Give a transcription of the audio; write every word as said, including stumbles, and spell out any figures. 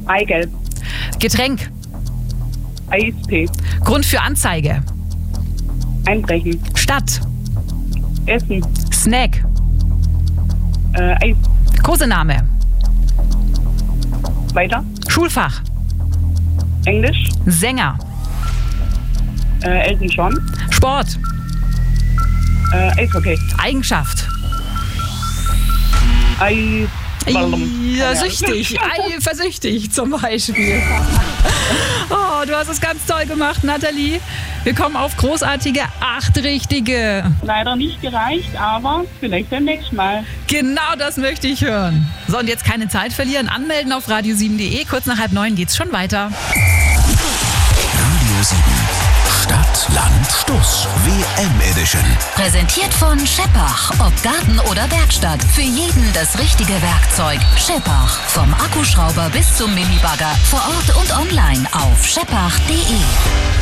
Eigelb. Getränk. Eistee. Grund für Anzeige. Einbrechen. Stadt. Essen. Snack. Äh, Eis. Kosename. Weiter. Schulfach. Englisch. Sänger. Äh, Elton John. Sport. Äh, Eishockey. Eigenschaft. Eis. Ja, süchtig. Eifersüchtig zum Beispiel. Oh, du hast es ganz toll gemacht, Nathalie. Wir kommen auf großartige acht Richtige. Leider nicht gereicht, aber vielleicht beim nächsten Mal. Genau das möchte ich hören. So, und jetzt keine Zeit verlieren. Anmelden auf radio sieben punkt de. Kurz nach halb neun geht's schon weiter. Radio sieben. Stadt, Land, Stuss. W M Edition. Präsentiert von Scheppach. Ob Garten oder Werkstatt. Für jeden das richtige Werkzeug. Scheppach. Vom Akkuschrauber bis zum Minibagger. Vor Ort und online auf scheppach punkt de.